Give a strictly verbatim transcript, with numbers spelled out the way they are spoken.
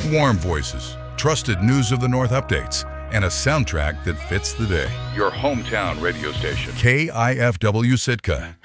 Warm voices, trusted News of the North updates, and a soundtrack that fits the day. Your hometown radio station. K I F W Sitka.